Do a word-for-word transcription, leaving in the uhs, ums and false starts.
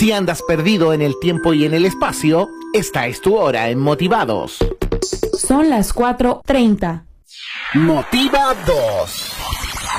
Si andas perdido en el tiempo y en el espacio, esta es tu hora en Motivados. Son las cuatro treinta. Motivados.